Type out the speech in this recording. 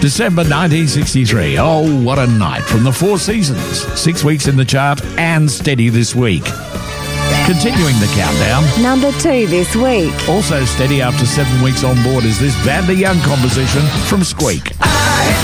December 1963. Oh, what a night. From the Four Seasons. 6 weeks in the chart and steady this week. Continuing the countdown. Number 2 this week. Also steady after 7 weeks on board is this Vanda Young composition from Squeak.